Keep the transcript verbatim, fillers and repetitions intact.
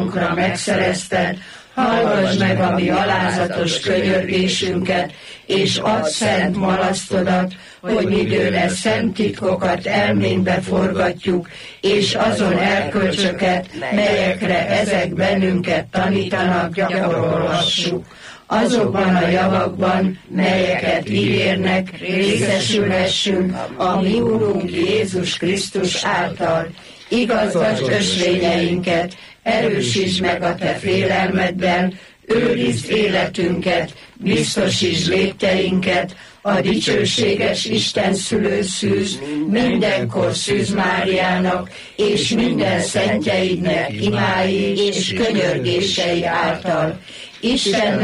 számunkra megszerezted, hallgass meg a mi alázatos könyörgésünket, és add szent malasztodat, hogy mi tőle szent titkokat elménkbe forgatjuk, és azon elkölcsöket, melyekre ezek bennünket tanítanak, gyakorolhassuk. Azokban a javakban, melyeket ígérnek, részesülhessünk a mi Urunk Jézus Krisztus által. Igazgasd ösvényeinket, erősítsd meg a te félelmeddel, őrizd életünket, biztosítsd léteinket, a dicsőséges Isten szülőszűz, mindenkor Szűz Máriának, és minden szentjeidnek imái és könyörgései által. Isten